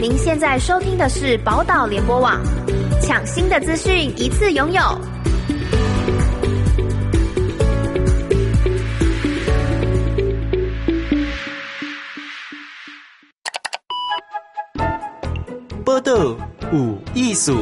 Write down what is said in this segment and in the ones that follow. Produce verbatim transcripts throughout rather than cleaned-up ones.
您现在收听的是宝岛联播网，抢新的资讯一次拥有。 报道有艺术。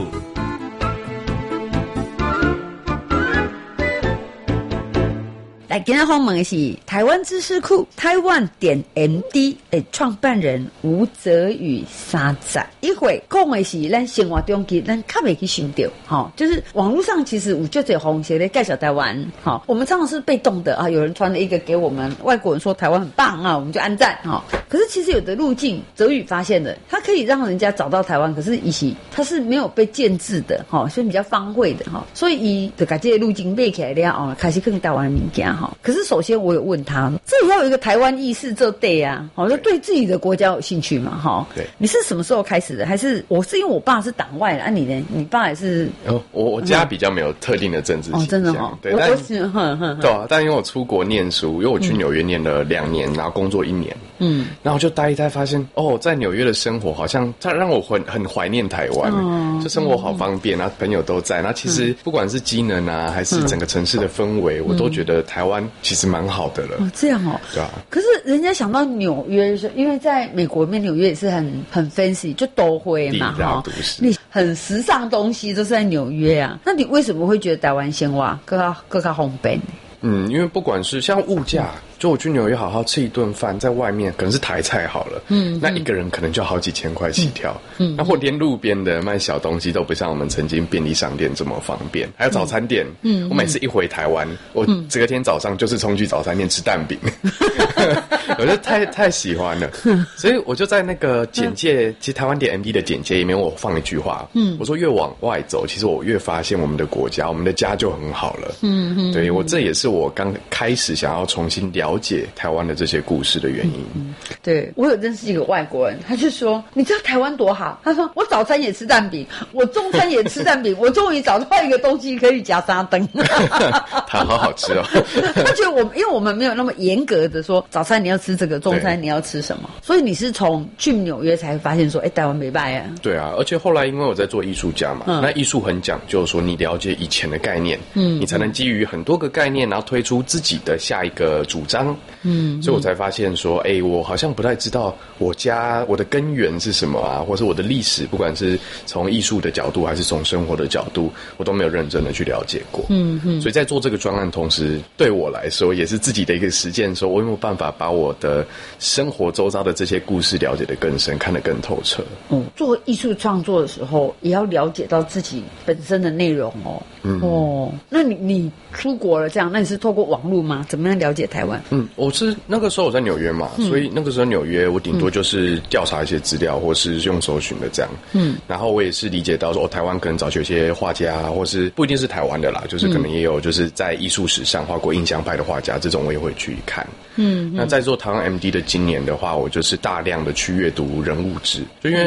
来，今天访问的是台湾知识库台湾点 M D 的创办人吴泽宇三仔。一会讲的是咱生活中其实咱较袂去想到，哈，就是网络上其实有就这红鞋的介绍台湾，哈，我们常常是被动的啊，有人传了一个给我们，外国人说台湾很棒啊，我们就按赞，哈。可是其实有的路径，泽宇发现的，它可以让人家找到台湾，可是以及它是没有被建制的，哈，所以比较方位的，哈，所以伊就把这些路径背起来了，哦，开始更台湾的物件，哈。可是首先我有问他，这也要有一个台湾意识这对啊，好，就对自己的国家有兴趣嘛，哈。对，你是什么时候开始的？还是我是因为我爸是党外的，啊你呢？你爸也是？ 哦，我我家比较没有特定的政治倾向，哦， 真的哈。 对，但是哼哼， 对啊，但因为我出国念书，因为我去纽约念了两年，然后工作一年，嗯，然后就待一待，发现哦，在纽约的生活好像它让我很很怀念台湾，哦，就生活好方便，然后朋友都在，然后其实不管是机能啊，还是整个城市的氛围，我都觉得台湾其实蛮好的了。 哦，这样哦， 对啊。 可是人家想到纽约，因为在美国里面，纽约也是很很 fancy， 就都会嘛，哈，你很时尚东西都是在纽约啊。那你为什么会觉得台湾先哇更加更加方便呢？ 嗯，因为不管是像物价，就我去纽约好好吃一顿饭，在外面可能是台菜好了，嗯，那一个人可能就好几千块起跳，嗯，然后连路边的卖小东西都不像我们曾经便利商店这么方便，还有早餐店，嗯，我每次一回台湾，我这个天早上就是冲去早餐店吃蛋饼，我就太太喜欢了，所以我就在那个简介，其实台湾点 M D 的简介里面我放一句话，嗯，我说越往外走，其实我越发现我们的国家，我们的家就很好了，嗯嗯，对，我这也是我刚开始想要重新了解台湾的这些故事的原因。 嗯，对，我有认识一个外国人，他就说你知道台湾多好，他说我早餐也吃蛋饼，我中餐也吃蛋饼，我终于找到一个东西可以夹沙灯。 它好好吃哦。 他觉得我因为我们没有那么严格的说早餐你要吃这个，中餐你要吃什么，所以你是从去纽约才发现说哎，台湾没败啊。 对啊，而且后来因为我在做艺术家嘛，嗯，那艺术很讲究说你了解以前的概念，嗯，你才能基于很多个概念然后推出自己的下一个主张，嗯，所以我才发现说，哎，我好像不太知道我家我的根源是什么啊，或是我的历史，不管是从艺术的角度还是从生活的角度，我都没有认真的去了解过，嗯嗯，所以在做这个专案同时，对我来说也是自己的一个实践，说我有没有办法把我的生活周遭的这些故事了解得更深，看得更透彻。 嗯，做艺术创作的时候，也要了解到自己本身的内容哦。嗯哦，那你你出国了这样，那你是透过网络吗？怎么样了解台湾？ 嗯，我是那个时候我在纽约嘛，嗯，所以那个时候纽约我顶多就是调查一些资料，或是用搜寻的这样。嗯，然后我也是理解到说，哦，台湾可能早期有些画家，或是不一定是台湾的啦，就是可能也有就是在艺术史上画过印象派的画家，这种我也会去看。嗯，那在做台湾 M D 的今年的话，我就是大量的去阅读人物志，就因为